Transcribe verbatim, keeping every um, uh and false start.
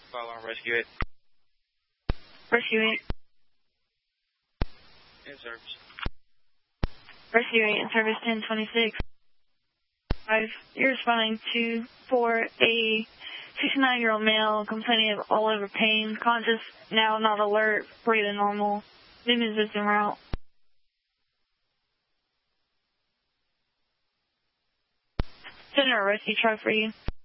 Call on Rescue eight. Rescue eight. In service. Rescue eight in service ten twenty-six. Five. You're responding to for a sixty-nine-year-old male complaining of all over pain, conscious, now not alert, breathing normal. Name is en route. Send a rescue truck for you.